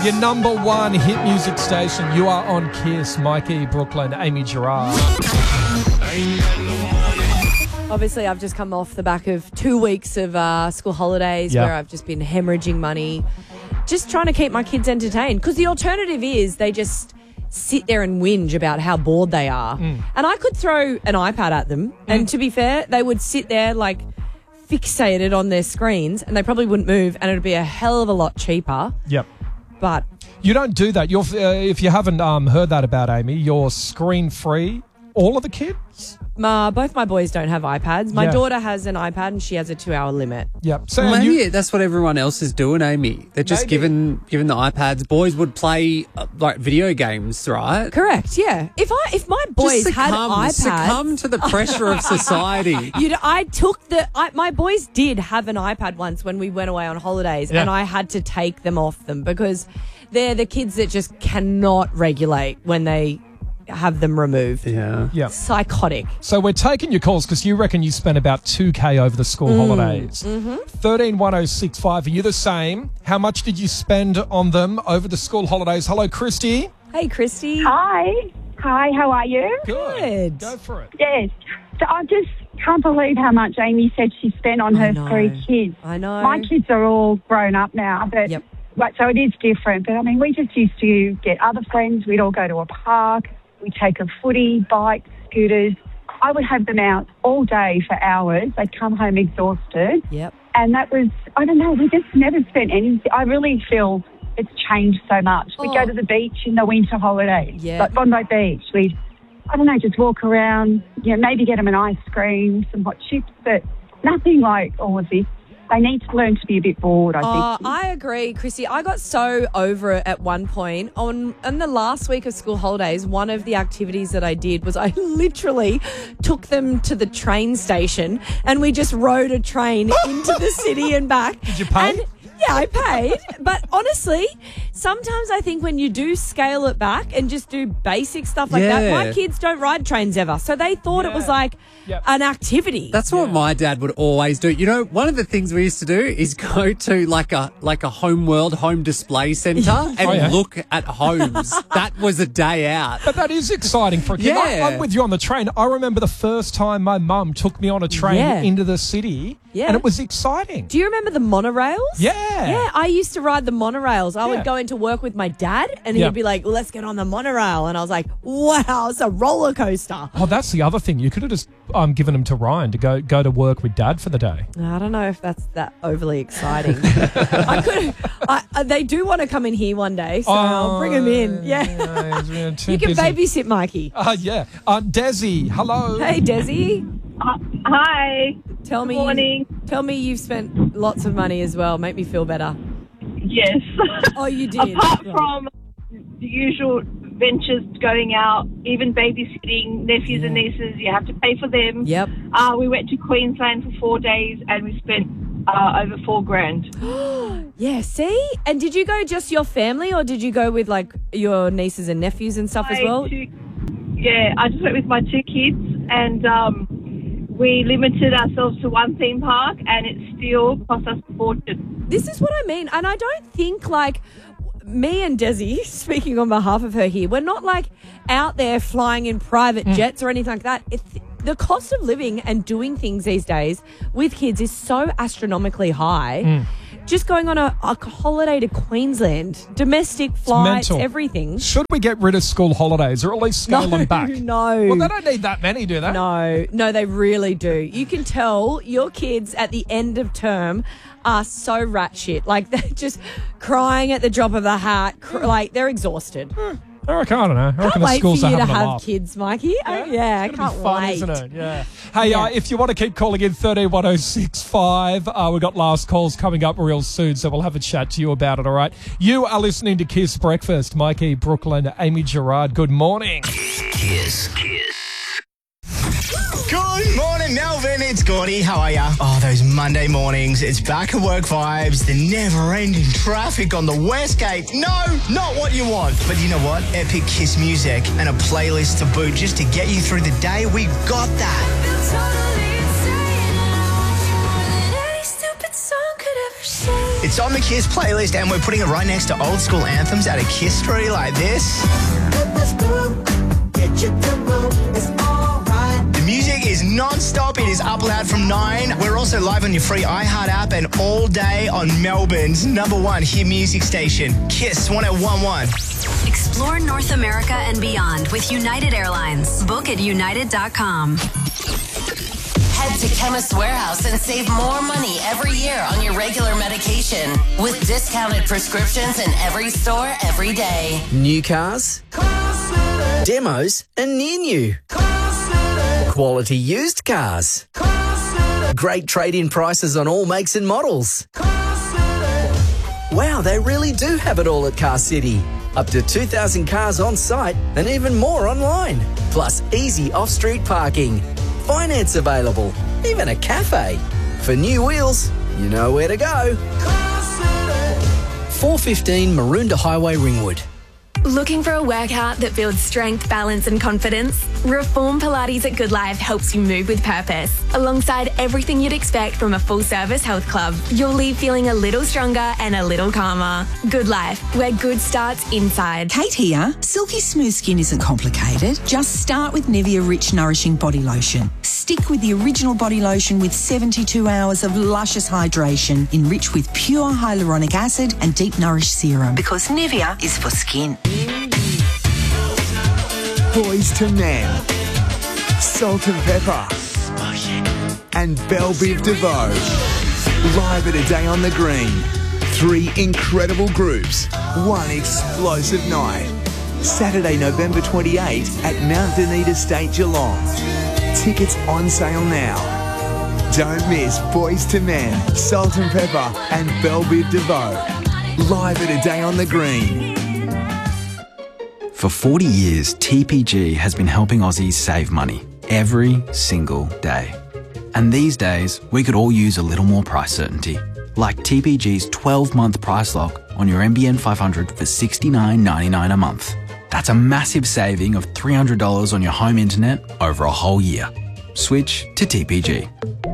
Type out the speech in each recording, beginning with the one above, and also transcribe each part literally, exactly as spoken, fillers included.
Your number one hit music station. You are on Kiss. Mikey, Brooklyn, Amy Gerard. Obviously, I've just come off the back of two weeks of uh, school holidays Yep. where I've just been hemorrhaging money, just trying to keep my kids entertained. Because the alternative is they just sit there and whinge about how bored they are. Mm. And I could throw an iPad at them. Mm. And to be fair, they would sit there like fixated on their screens and they probably wouldn't move and it would be a hell of a lot cheaper. Yep. But you don't do that. You're, uh, if you haven't um, heard that about Amy, you're screen-free. All of the kids? My, both my boys don't have iPads. My Yeah. daughter has an iPad and she has a two-hour limit. Yep. So Well, and maybe you, that's what everyone else is doing, Amy. They're just Maybe. given given the iPads. Boys would play uh, like video games, right? Correct, yeah. If I if my boys just had succumb, iPads... succumb to the pressure of society. You know, I took the... I, my boys did have an iPad once when we went away on holidays Yeah. and I had to take them off them because they're the kids that just cannot regulate when they have them removed. Yeah. yeah. Psychotic. So we're taking your calls because you reckon you spent about two K over the school Mm. holidays. Mm-hmm. thirteen one oh six five. Are you the same? How much did you spend on them over the school holidays? Hello, Christy. Hey, Christy. Hi. Hi, how are you? Good. Go for it. Yes. So I just can't believe how much Amy said she spent on I her know. three kids. I know. My kids are all grown up now, but Yep. but so it is different. But I mean, we just used to get other friends. We'd all go to a park. We'd take a footy, bikes, scooters. I would have them out all day for hours. They'd come home exhausted. Yep. And that was, I don't know, we just never spent any. I really feel it's changed so much. We'd Oh. go to the beach in the winter holidays, Yeah. like Bondi Beach. We'd, I don't know, just walk around, you know, maybe get them an ice cream, some hot chips, but nothing like all of this. They need to learn to be a bit bored, I Uh, think. I agree, Chrissy. I got so over it at one point. On, on the last week of school holidays, one of the activities that I did was I literally took them to the train station and we just rode a train into the city and back. Did you pay? And, yeah, I paid. But honestly, sometimes I think when you do scale it back and just do basic stuff like that, Yeah. my kids don't ride trains ever. So they thought it was Yeah. like Yep. an activity. That's what my dad would always do. You know, one of the things we used to do is go to like a like a home world home display centre and Oh, yeah. look at homes. That was a day out. But that is exciting for a kid. I, Yeah. I'm with you on the train. I remember the first time my mum took me on a train Yeah. into the city, Yeah. and it was exciting. Do you remember the monorails? Yeah. Yeah, I used to ride the monorails. I Yeah. would go into work with my dad and Yeah. he'd be like, well, let's get on the monorail. And I was like, wow, it's a roller coaster. Oh, that's the other thing. You could have just um, given them to Ryan to go go to work with Dad for the day. I don't know if that's that overly exciting. I could. I, uh, they do want to come in here one day, so I'll bring them in. Yeah. Yeah, too You can busy. babysit Mikey. Uh, yeah. Uh, Desi, hello. Hey, Desi. Uh, hi. Tell me, Good morning. tell me you've spent lots of money as well. Make me feel better. Yes. Oh, you did. Apart Right. from the usual ventures going out, even babysitting nephews and nieces, you have to pay for them. Yep. Uh, we went to Queensland for four days and we spent uh, over four grand. Yeah, see? And did you go just your family or did you go with like your nieces and nephews and stuff as My well? two- yeah, I just went with my two kids and um, we limited ourselves to one theme park and it still cost us a fortune. This is what I mean. And I don't think like me and Desi, speaking on behalf of her here, we're not like out there flying in private jets or anything like that. It's, the cost of living and doing things these days with kids is so astronomically high. Just going on a, a holiday to Queensland, domestic flights, mental. everything. Should we get rid of school holidays or at least scale No, them back? no. Well, they don't need that many, do they? No, no, they really do. You can tell your kids at the end of term are so rat shit. Like they're just crying at the drop of a hat. Cr- like they're exhausted. I reckon, I don't know. I Can't reckon the wait for schools you are to having a have laugh. kids, Mikey. Yeah, yeah I It's gonna can't be fun, wait. isn't it? Yeah. Hey, Yeah. Uh, if you want to keep calling in, thirteen one oh six five, uh, we've got last calls coming up real soon, so we'll have a chat to you about it, all right? You are listening to Kiss Breakfast. Mikey, Brooklyn, Amy Gerard, good morning. Kiss. Kiss. Good morning, Melbourne. It's Gordy. How are ya? Oh, those Monday mornings. It's back at work vibes. The never-ending traffic on the West Gate. No, not what you want. But you know what? Epic Kiss music and a playlist to boot just to get you through the day. We've got that. Totally insane, and I want you more than any stupid song could ever say. It's on the Kiss playlist, and we're putting it right next to old school anthems out of Kiss Story like this. The music is non-stop. It is up loud from nine. We're also live on your free iHeart app and all day on Melbourne's number one hit music station, Kiss one oh one one. Explore North America and beyond with United Airlines. Book at united dot com. Head to Chemist Warehouse and save more money every year on your regular medication with discounted prescriptions in every store every day. New cars, demos, and near new. Quality used cars. Great trade-in prices on all makes and models. Wow, they really do have it all at Car City. Up to two thousand cars on site and even more online. Plus easy off-street parking. Finance available. Even a cafe. For new wheels, you know where to go. four fifteen Maroondah Highway, Ringwood. Looking for a workout that builds strength, balance and confidence? Reform Pilates at Good Life helps you move with purpose. Alongside everything you'd expect from a full-service health club, you'll leave feeling a little stronger and a little calmer. Good Life, where good starts inside. Kate here. Silky smooth skin isn't complicated. Just start with Nivea Rich Nourishing Body Lotion. Stick with the original body lotion with seventy-two hours of luscious hydration, enriched with pure hyaluronic acid and deep nourish serum. Because Nivea is for skin. Boys to Men, Salt and Pepper, and Belle Biv DeVoe. Live at A Day on the Green. Three incredible groups, one explosive night. Saturday, November twenty-eighth at Mount Dunedin Estate, Geelong. Tickets on sale now. Don't miss Boys to Men, Salt and Pepper, and Belle Biv DeVoe. Live at A Day on the Green. For forty years, T P G has been helping Aussies save money every single day. And these days, we could all use a little more price certainty, like T P G's twelve-month price lock on your M B N five hundred for sixty-nine ninety-nine a month. That's a massive saving of three hundred dollars on your home internet over a whole year. Switch to T P G.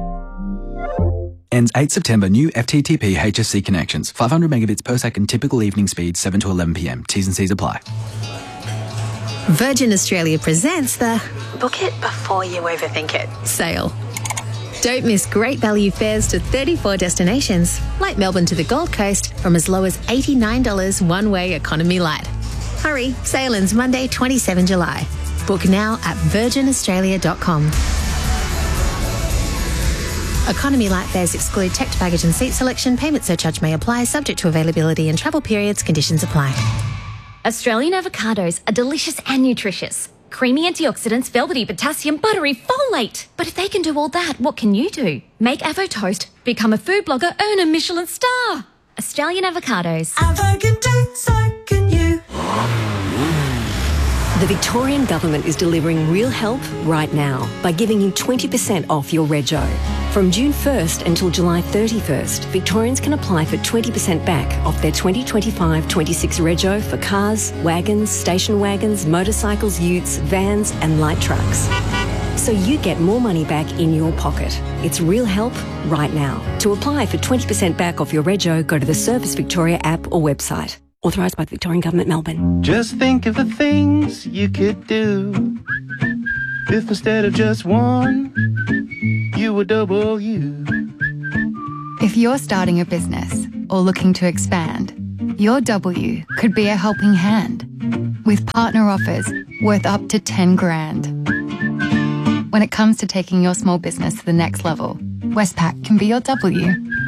Ends eighth September. New F T T P H S C connections. five hundred megabits per second typical evening speed, seven to eleven p m. T's and C's apply. Virgin Australia presents the Book It Before You Overthink It sale. Don't miss great value fares to thirty-four destinations, like Melbourne to the Gold Coast, from as low as eighty-nine dollars one-way economy light. Hurry, sale ends Monday, the twenty-seventh of July. Book now at virgin australia dot com. Economy light fares exclude checked baggage and seat selection. Payment surcharge may apply, subject to availability and travel periods. Conditions apply. Australian avocados are delicious and nutritious. Creamy antioxidants, velvety potassium, buttery folate. But if they can do all that, what can you do? Make Avo Toast, become a food blogger, earn a Michelin star. Australian avocados. Avo can do, so can you. The Victorian Government is delivering real help right now by giving you twenty percent off your rego. From June first until July thirty-first, Victorians can apply for twenty percent back off their twenty twenty-five twenty-six rego for cars, wagons, station wagons, motorcycles, utes, vans and light trucks. So you get more money back in your pocket. It's real help right now. To apply for twenty percent back off your rego, go to the Service Victoria app or website. Authorised by the Victorian Government, Melbourne. Just think of the things you could do if instead of just one, you were double you. If you're starting a business or looking to expand, your W could be a helping hand with partner offers worth up to ten grand. When it comes to taking your small business to the next level, Westpac can be your W.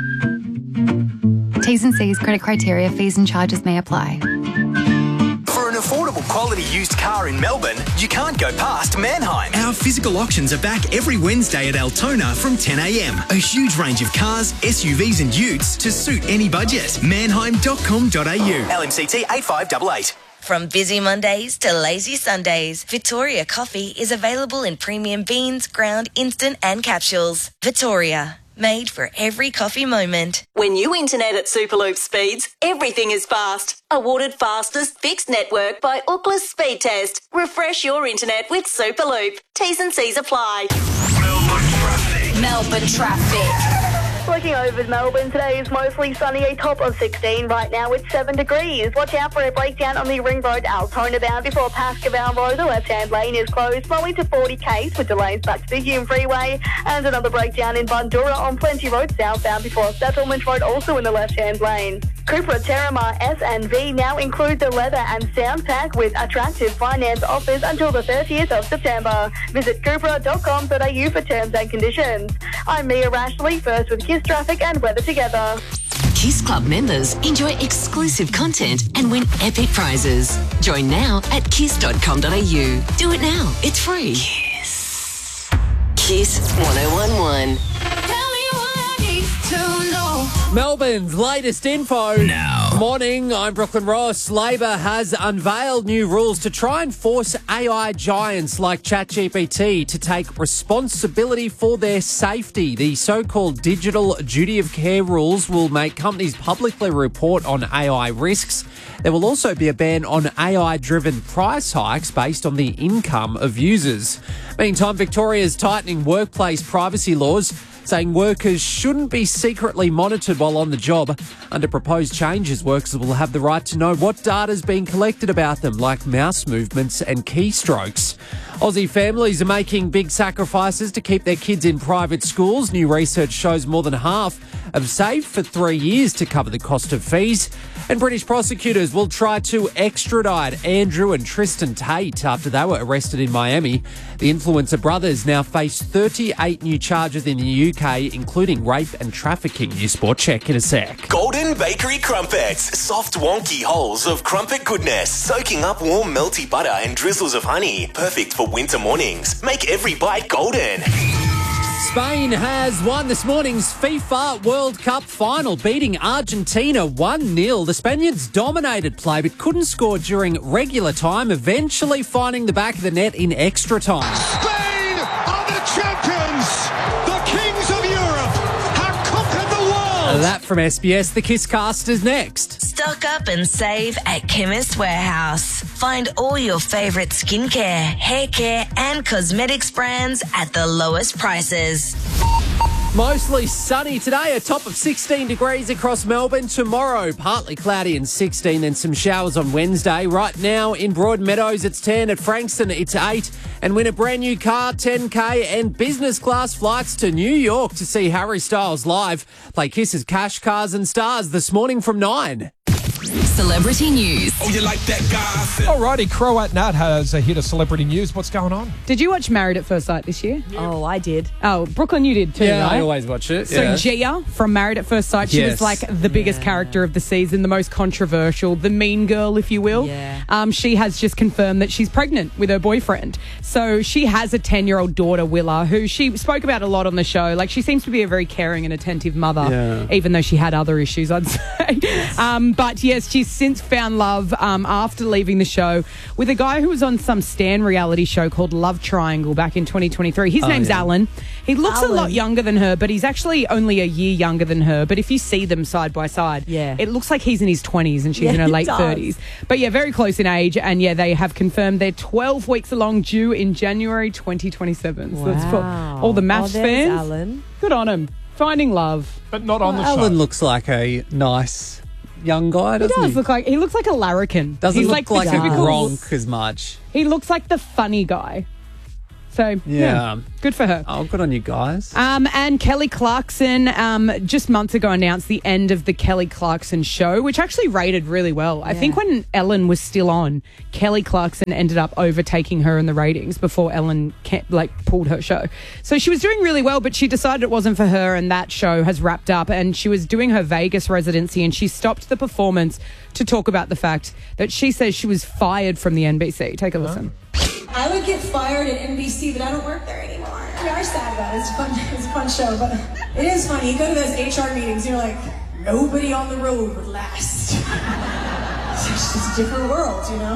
T's and C's, credit criteria, fees and charges may apply. For an affordable quality used car in Melbourne, you can't go past Mannheim. Our physical auctions are back every Wednesday at Altona from ten a m. A huge range of cars, S U Vs and utes to suit any budget. mannheim dot com dot a u. L M C T eight five eight eight. From busy Mondays to lazy Sundays, Victoria Coffee is available in premium beans, ground, instant and capsules. Victoria. Made for every coffee moment. When you internet at Superloop speeds, everything is fast. Awarded fastest fixed network by Ookla Speed Test. Refresh your internet with Superloop. T's and C's apply. Melbourne traffic. Melbourne traffic. Looking over Melbourne, today is mostly sunny, a top of sixteen. Right now it's seven degrees. Watch out for a breakdown on the Ring Road Altona bound before Pascoe Road. The left-hand lane is closed, slowing to forty k's with delays back to the Hume Freeway. And another breakdown in Bundoora on Plenty Road southbound before Settlement Road, also in the left-hand lane. Cupra Terramar S and V now include the leather and sound pack with attractive finance offers until the thirtieth of September. Visit cupra dot com dot a u for terms and conditions. I'm Mia Rashley, first with Kiss Traffic and weather together. Kiss Club members enjoy exclusive content and win epic prizes. Join now at kiss dot com dot a u. Do it now. It's free. Kiss. Kiss one oh one one. Melbourne's latest info. Now. Morning, I'm Brooklyn Ross. Labor has unveiled new rules to try and force A I giants like ChatGPT to take responsibility for their safety. The so-called digital duty of care rules will make companies publicly report on A I risks. There will also be a ban on A I-driven price hikes based on the income of users. Meantime, Victoria's tightening workplace privacy laws, saying workers shouldn't be secretly monitored while on the job. Under proposed changes, workers will have the right to know what data is being collected about them, like mouse movements and keystrokes. Aussie families are making big sacrifices to keep their kids in private schools. New research shows more than half have saved for three years to cover the cost of fees. And British prosecutors will try to extradite Andrew and Tristan Tate after they were arrested in Miami. The influencer brothers now face thirty-eight new charges in the U K, including rape and trafficking. New Sport Check in a sec. Golden Bakery Crumpets. Soft, wonky holes of crumpet goodness, soaking up warm, melty butter and drizzles of honey. Perfect for winter mornings. Make every bite golden. Spain has won this morning's FIFA World Cup final, beating Argentina one nil. The Spaniards dominated play but couldn't score during regular time, eventually finding the back of the net in extra time. Spain are the champions! The kings of Europe have conquered the world! That from S B S. The Kisscast is next. Stock up and save at Chemist Warehouse. Find all your favourite skincare, hair care and cosmetics brands at the lowest prices. Mostly sunny today, a top of sixteen degrees across Melbourne. Tomorrow, partly cloudy and sixteen, then some showers on Wednesday. Right now in Broadmeadows, it's ten. At Frankston, it's eight. And win a brand new car, ten K, and business class flights to New York to see Harry Styles live. Play Kiss's Cash, Cars and Stars this morning from nine. Celebrity news. Oh, you like that guy? Alrighty, Croat Nat has a hit of celebrity news. What's going on? Did you watch Married at First Sight this year? Oh, I did. Oh, Brooklyn, you did too, Yeah, right? I always watch it. So yeah. Gia from Married at First Sight, she Yes. was like the biggest character of the season, the most controversial, the mean girl, if you will. Yeah. Um, she has just confirmed that she's pregnant with her boyfriend. So she has a ten-year-old daughter, Willa, who she spoke about a lot on the show. Like, she seems to be a very caring and attentive mother, Yeah. even though she had other issues, I'd say. Um, but yes, she's since found love um, after leaving the show with a guy who was on some Stan reality show called Love Triangle back in twenty twenty-three. His Oh, name's yeah. Alan. He looks a lot Alan. younger than her, but he's actually only a year younger than her. But if you see them side by side, Yeah. it looks like he's in his twenties and she's Yeah, in her it late does. thirties. But yeah, very close in age. And yeah, they have confirmed they're twelve weeks along, due in January twenty twenty-seven. So that's for Wow. all the Oh, maths there's fans. Alan. Good on him. Finding love. But not on the Alan show. looks like a nice young guy, He doesn't he? does look like he looks like a larrikin. Doesn't He's look the like, a typical- Gronk as much. He looks like the funny guy. So yeah, Yeah. good for her. Oh, good on you guys. Um, and Kelly Clarkson um, just months ago announced the end of the Kelly Clarkson show, which actually rated really well. I think when Ellen was still on, Kelly Clarkson ended up overtaking her in the ratings before Ellen ca- like pulled her show. So she was doing really well, but she decided it wasn't for her, and that show has wrapped up. And she was doing her Vegas residency, and she stopped the performance to talk about the fact that she says she was fired from the N B C. Take a listen. I would get fired at N B C, but I don't work there anymore. We are sad about it. It's fun. It's a fun show, but it is funny. You go to those H R meetings, you're like, nobody on the road would last. It's just a different world, you know?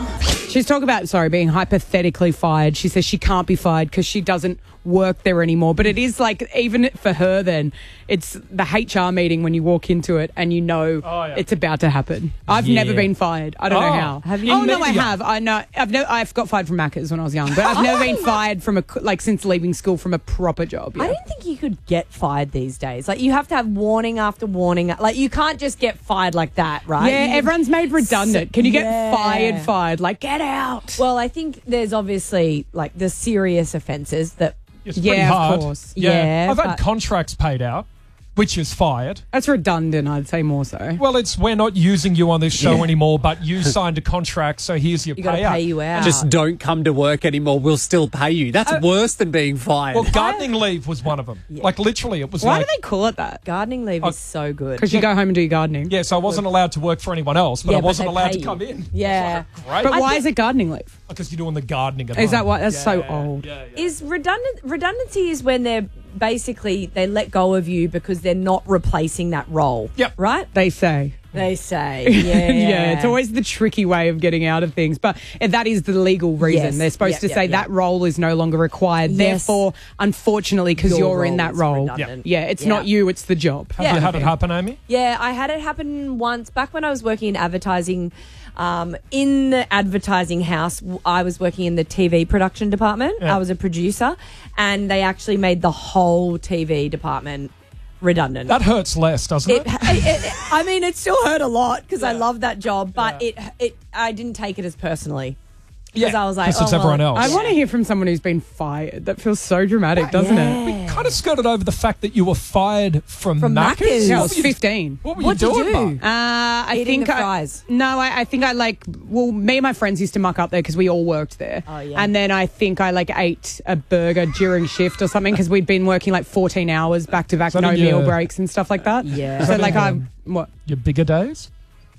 She's talking about, sorry, being hypothetically fired. She says she can't be fired because she doesn't work there anymore. But it is like, even for her then, it's the H R meeting when you walk into it and you know Oh, yeah. it's about to happen. I've Yeah. never been fired. I don't Oh, know how. have you? Oh, no, I Yeah. have. I know. I've no, I've got fired from Macca's when I was young, but I've never been fired from a, like, since leaving school from a proper job. I Yeah. didn't think you could get fired these days. Like, you have to have warning after warning. Like, you can't just get fired like that, right? Yeah, You- everyone's made redundant. Can you get Yeah. fired, fired? Like, get out. Well, I think there's obviously, like, the serious offences that... It's pretty Yeah, of hard. course. Yeah. Yeah, I've had but- contracts paid out, which is fired. That's redundant, I'd say more so. Well, it's we're not using you on this show Yeah. anymore, but you signed a contract, so here's your You gotta payout. pay you out. Just don't come to work anymore. We'll still pay you. That's Uh, worse than being fired. Well, gardening leave was one of them. Like, literally, it was Why like... do they call it that? Gardening leave Oh. is so good. Because you go home and do your gardening. Yeah, so I wasn't allowed to work for anyone else, but Yeah, I but wasn't they allowed pay to you. come in. Yeah. Great. But I why think- is it gardening leave? Because you're doing the gardening at Is that home. why? That's Yeah, so yeah, old. yeah, yeah. Is redundant redundancy is when they're basically they let go of you because they're not replacing that role. Yep. Right? They say. They say. Yeah. yeah, it's always the tricky way of getting out of things. But that is the legal reason. Yes. They're supposed Yep, to yep, say yep. that role is no longer required. Yes. Therefore, unfortunately, because Your you're in role that is role, redundant. yeah, it's Yeah. not you, it's the job. Have you had it happen, Amy? Yeah, I had it happen once back when I was working in advertising. Um, in the advertising house, w- I was working in the T V production department. Yeah. I was a producer, and they actually made the whole T V department redundant. That hurts less, doesn't it? It, it, it, I mean, it still hurt a lot because I love that job, but it, it, I didn't take it as personally because I was like, Because it's oh, everyone well, else. I want to hear from someone who's been fired. That feels so dramatic, doesn't it? We kind of skirted over the fact that you were fired from, From Macca's. Macca's. Yeah, I What was were you- fifteen. What were What'd you you doing, do? Mark? Uh, I Eating think the I- fries. no, I, I think I like. Well, me and my friends used to muck up there because we all worked there. Oh, yeah. And then I think I like ate a burger during shift or something because we'd been working like fourteen hours back to back, So no did meal you- breaks and stuff like that. Yeah. So So like did, I um, what Your bigger days?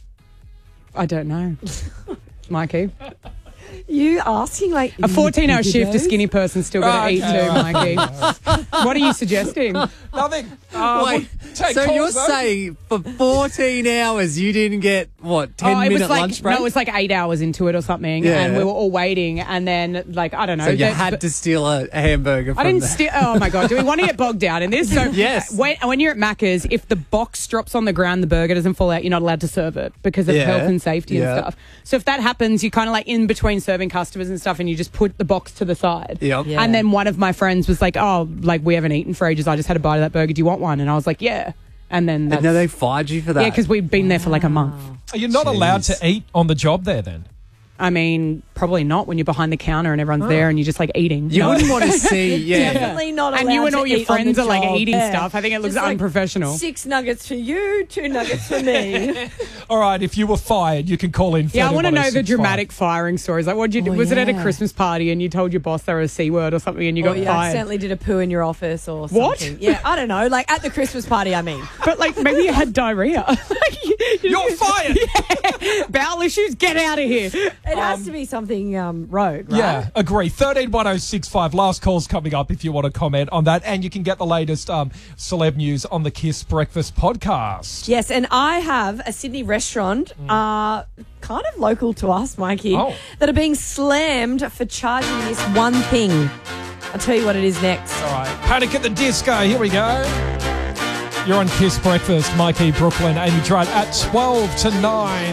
I don't know, Mikey. You asking like A fourteen-hour bigger shift, a days? skinny person's still going to Oh, eat okay. too, Mikey. What are you suggesting? Nothing. Uh, Wait, we'll take so calls, you're though. saying for fourteen hours you didn't get, what, ten oh, it minute was like lunch break? no, it was like eight hours into it or something, Yeah. and we were all waiting, and then like I don't know. so you that- had but- to steal a, a hamburger from I didn't the- steal. Oh my god! Do we want to get bogged down in this? So Yes. When, when you're at Macca's, if the box drops on the ground, the burger doesn't fall out. You're not allowed to serve it because of Yeah. health and safety Yeah. and stuff. So if that happens, you kind of like in between serving customers and stuff, and you just put the box to the side. Yep. Yeah. And then one of my friends was like, "Oh, like we haven't eaten for ages. I just had a bite of that burger. Do you want one?" And I was like, "Yeah." And then And that's, now they fired you for that? yeah, because we'd been there for like a month. Are you not allowed Jeez. to eat on the job there then? I mean, probably not when you're behind the counter and everyone's there and you're just like eating. You No. wouldn't want to see, yeah. Definitely not allowed And you and all to your eat on friends the are like job. eating Yeah. stuff. I think it looks Just like unprofessional. Six nuggets for you, two nuggets for me. All right, if you were fired, you can call in. Yeah, I want to know the thirty-one oh six five. dramatic firing stories. Like, what did you? Oh, was it at a yeah. Christmas party and you told your boss they were a c word or something and you Or got you fired? accidentally did a poo in your office or something. What? Yeah, I don't know. Like at the Christmas party, I mean. But like maybe you had diarrhea. Like, you- You're fired. Yeah. Bowel issues. Get out of here. It has to be something um, rogue, right? Yeah, agree. thirteen one oh six five. Last call's coming up if you want to comment on that. And you can get the latest um, celeb news on the Kiss Breakfast podcast. Yes, and I have a Sydney restaurant, uh, kind of local to us, Mikey, Oh. that are being slammed for charging this one thing. I'll tell you what it is next. All right. Panic at the Disco. Here we go. You're on Kiss Breakfast. Mikey, Brooklyn, Amy Gerard at twelve to nine.